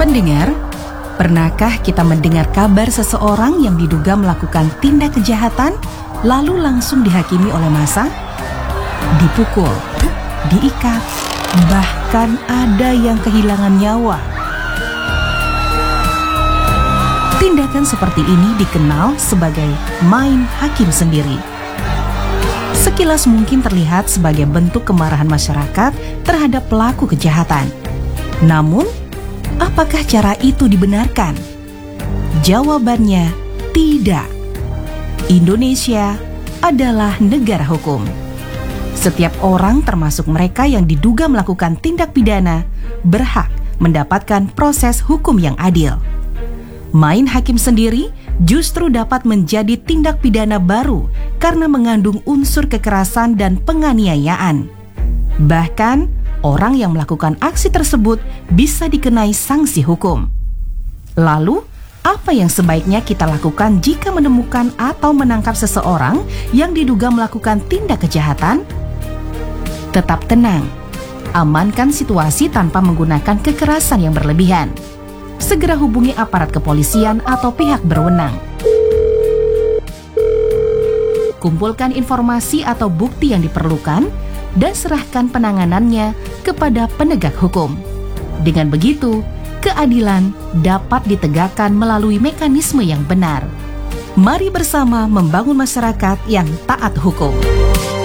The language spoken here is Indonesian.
Pendengar, pernahkah kita mendengar kabar seseorang yang diduga melakukan tindak kejahatan lalu langsung dihakimi oleh massa? Dipukul, diikat, bahkan ada yang kehilangan nyawa. Tindakan seperti ini dikenal sebagai main hakim sendiri. Sekilas mungkin terlihat sebagai bentuk kemarahan masyarakat terhadap pelaku kejahatan. Namun, apakah cara itu dibenarkan? Jawabannya tidak. Indonesia adalah negara hukum. Setiap orang, termasuk mereka yang diduga melakukan tindak pidana, berhak mendapatkan proses hukum yang adil. Main hakim sendiri justru dapat menjadi tindak pidana baru karena mengandung unsur kekerasan dan penganiayaan. Bahkan, orang yang melakukan aksi tersebut bisa dikenai sanksi hukum. Lalu, apa yang sebaiknya kita lakukan jika menemukan atau menangkap seseorang yang diduga melakukan tindak kejahatan? Tetap tenang, amankan situasi tanpa menggunakan kekerasan yang berlebihan. Segera hubungi aparat kepolisian atau pihak berwenang. Kumpulkan informasi atau bukti yang diperlukan dan serahkan penanganannya kepada penegak hukum. Dengan begitu, keadilan dapat ditegakkan melalui mekanisme yang benar. Mari bersama membangun masyarakat yang taat hukum.